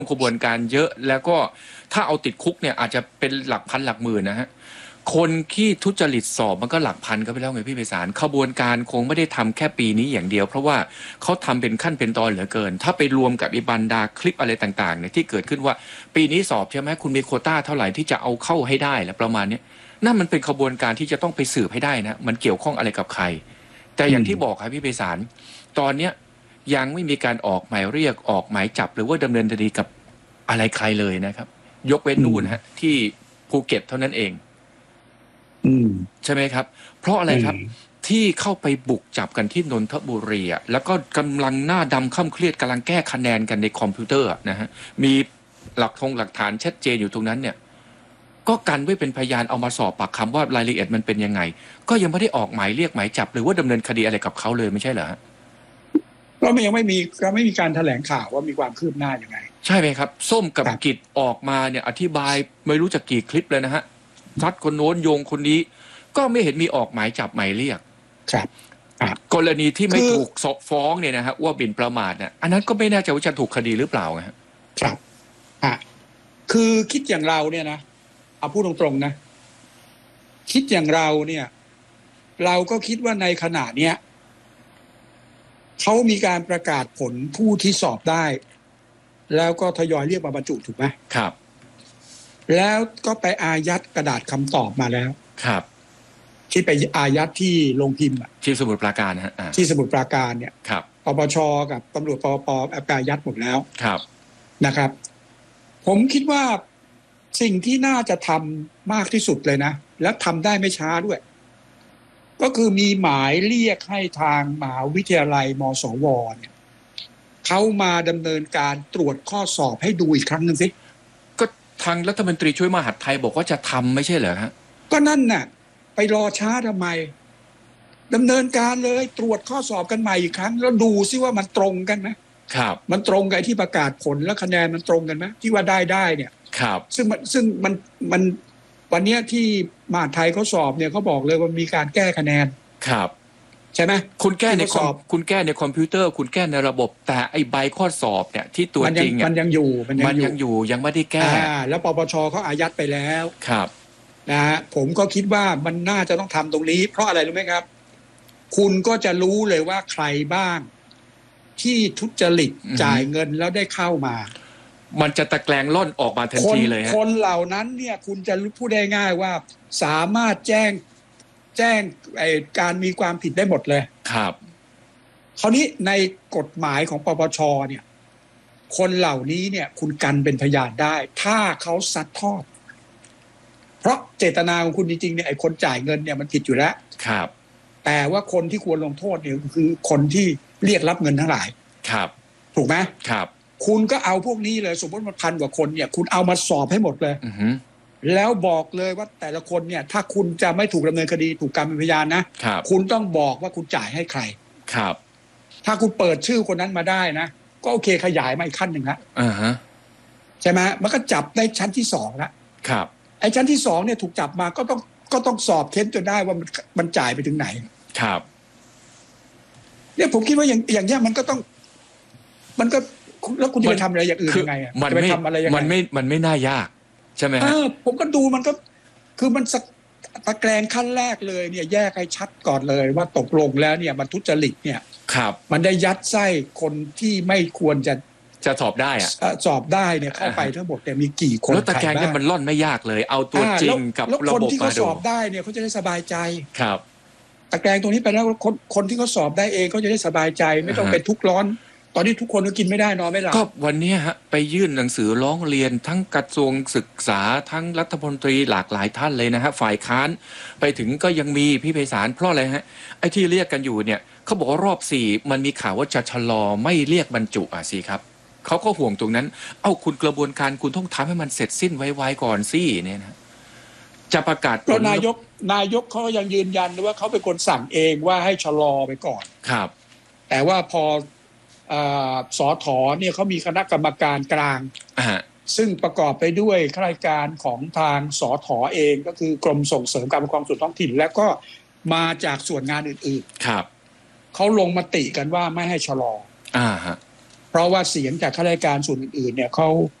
ขบวนการเยอะแล้วก็ถ้าเอาติดคุกเนี่ยอาจจะเป็นหลักพันหลักหมื่นนะฮะคนที่ทุจริตสอบมันก็หลักพันก็ไปแล้วไงพี่ไพศาลขบวนการคงไม่ได้ทำแค่ปีนี้อย่างเดียวเพราะว่าเขาทำเป็นขั้นเป็นตอนเหลือเกินถ้าไปรวมกับอิบันดาคลิปอะไรต่างๆเนี่ยที่เกิดขึ้นว่าปีนี้สอบใช่ไหมคุณมีโควต้าเท่าไหร่ที่จะเอาเข้าให้ได้และประมาณนี้นั่นมันเป็นขบวนการที่จะต้องไปสืบให้ได้นะมันเกี่ยวข้องอะไรกับใครแต่อย่างที่บอกครับพี่ไพศาลตอนเนี้ยยังไม่มีการออกหมายเรียกออกหมายจับหรือว่าดำเนินคดีกับอะไรใครเลยนะครับยกเว้นนู่นฮะที่ภูเก็ตเท่านั้นเองใช่ไหมครับเพราะอะไรครับที่เข้าไปบุกจับกันที่นนทบุรีแล้วก็กำลังหน้าดำค่ำเครียดกำลังแก้คะแนนกันในคอมพิวเตอร์นะฮะมีหลักฐานชัดเจนอยู่ตรงนั้นเนี่ยก็กันไว้เป็นพยานเอามาสอบปากคำว่ารายละเอียดมันเป็นยังไงก็ยังไม่ได้ออกหมายเรียกหมายจับหรือว่าดำเนินคดีอะไรกับเขาเลยไม่ใช่เหรอฮะก็ยังไม่มีการแถลงข่าวว่ามีความคืบหน้ายังไงใช่ไหมครับส้มกับกิจออกมาเนี่ยอธิบายไม่รู้จักกี่คลิปเลยนะฮะทัดคนโน้นโยงคนนี้ก็ไม่เห็นมีออกหมายจับหมายเรียกครับกรณีที่ไม่ถูกฟ้องเนี่ยนะฮะว่าบินประมาทเนี่ยอันนั้นก็ไม่แน่ใจว่าจะถูกคดีหรือเปล่าครับคือคิดอย่างเราเนี่ยนะเอาพูดตรงๆนะคิดอย่างเราเนี่ยเราก็คิดว่าในขณะเนี้ยเขามีการประกาศผลผู้ที่สอบได้แล้วก็ทยอยเรียกมาบรรจุถูกไหมครับแล้วก็ไปอายัดกระดาษคำตอบมาแล้วครับที่ไปอายัดที่โรงพิมพ์ที่สมุทรปราการฮะที่สมุทรปราการเนี่ยครับปปชกับตำรวจปปอายัดหมดแล้วครับนะครับผมคิดว่าสิ่งที่น่าจะทำมากที่สุดเลยนะและทำได้ไม่ช้าด้วยก็คือมีหมายเรียกให้ทางมหาวิทยาลัยมศวเนี่ยเขามาดำเนินการตรวจข้อสอบให้ดูอีกครั้งหนึ่งสิก็ทางรัฐมนตรีช่วยมหาดไทยบอกว่าจะทำไม่ใช่เหรอฮะก็นั่นน่ะไปรอช้าทำไมดำเนินการเลยตรวจข้อสอบกันใหม่อีกครั้งแล้วดูซิว่ามันตรงกันไหมครับมันตรงกับที่ประกาศผลแล้วคะแนนมันตรงกันไหมที่ว่าได้เนี่ยครับซึ่งมันวันนี้ที่มหาดไทยเขาสอบเนี่ยเขาบอกเลยว่ามีการแก้คะแนนครับใช่ไหมคุณแก้ในคุณแก้ในคอมพิวเตอร์คุณแก้ในระบบแต่ไอ้ใบข้อสอบเนี่ยที่ตัวจริงมันยังอยู่ยังไม่ได้แก้แล้วปปชเขาอายัดไปแล้วครับนะฮะผมก็คิดว่ามันน่าจะต้องทำตรงนี้เพราะอะไรรู้ไหมครับคุณก็จะรู้เลยว่าใครบ้างที่ทุจริตจ่ายเงินแล้วได้เข้ามามันจะตะแกรงล่อนออกมาทันทีเลยฮะคนเหล่านั้นเนี่ยคุณจะพูดได้ง่ายว่าสามารถแจ้งการมีความผิดได้หมดเลยครับคราวนี้ในกฎหมายของปปชเนี่ยคนเหล่านี้เนี่ยคุณกันเป็นพยานได้ถ้าเขาซัดทอดเพราะเจตนาของคุณจริงๆเนี่ยไอ้คนจ่ายเงินเนี่ยมันผิดอยู่แล้วครับแต่ว่าคนที่ควรลงโทษเนี่ยคือคนที่เรียกรับเงินทั้งหลายครับถูกไหมครับคุณก็เอาพวกนี้เลยสมมติมัน1,000 กว่าคนเนี่ยคุณเอามาสอบให้หมดเลยแล้วบอกเลยว่าแต่ละคนเนี่ยถ้าคุณจะไม่ถูกดำเนินคดีถูกกันเป็นพยานนะคุณต้องบอกว่าคุณจ่ายให้ใครครับถ้าคุณเปิดชื่อคนนั้นมาได้นะก็โอเคขยายมาอีกขั้นหนึ่งละใช่ไหมมันก็จับได้ชั้นที่2แล้วครับไอ้ชั้นที่2เนี่ยถูกจับมาก็ต้องสอบเค้นจนได้ว่ามันจ่ายไปถึงไหนครับเนี่ยผมคิดว่าอย่างเงี้ยมันก็แล้วคุณจะไปทำอะไรอย่างอื่นยังไงจะไปทำอะไรยังไงมันไม่น่ายากใช่ไหมฮะผมก็ดูมันก็คือมันตะแกรงขั้นแรกเลยเนี่ยแยกให้ชัดก่อนเลยว่าตกลงแล้วเนี่ยมันทุจริตเนี่ยมันได้ยัดไส้คนที่ไม่ควรจะสอบได้สอบได้เนี่ยเข้าไปทั้งหมดแต่มีกี่คนแล้วตะแกรงเนี่ยมันล่อนไม่ยากเลยเอาตัวจริงกับระบบมาดูแล้วคนที่เขาสอบได้เนี่ยเขาจะได้สบายใจครับตะแกรงตรงนี้ไปแล้วคนที่เขาสอบได้เองเขาจะได้สบายใจไม่ต้องเป็นทุกข์ร้อนตอนนี้ทุกคนก็กินไม่ได้นอนไม่หลับก็วันนี้ฮะไปยื่นหนังสือร้องเรียนทั้งกระทรวงศึกษาทั้งรัฐมนตรีหลากหลายท่านเลยนะฮะฝ่ายค้านไปถึงก็ยังมีพี่ไพศาลเพราะอะไรฮะไอ้ที่เรียกกันอยู่เนี่ยเขาบอกว่ารอบ4มันมีข่าวว่าจะชะลอไม่เรียกบรรจุสิครับเขาก็ห่วงตรงนั้นคุณกระบวนการคุณต้องทำให้มันเสร็จสิ้นไวๆก่อนสิเนี่ยนะจะประกาศแล้วนายกเขายังยืนยันว่าเขาเป็นคนสั่งเองว่าให้ชะลอไปก่อนครับแต่ว่าพอสถ.เนี่ยเขามีคณะกรรมการกลางซึ่งประกอบไปด้วยข้าราชการของทางสถ.เองก็คือกรมส่งเสริมการปกครองส่วนท้องถิ่นแล้วก็มาจากส่วนงานอื่นๆครับเขาลงมติกันว่าไม่ให้ชะลอฮะเพราะว่าเสียงจากข้าราชการส่วนอื่นๆเนี่ยเขา